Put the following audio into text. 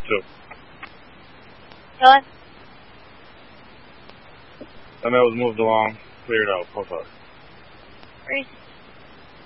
too. What? That mail was moved along, cleared out, post office. Where is it?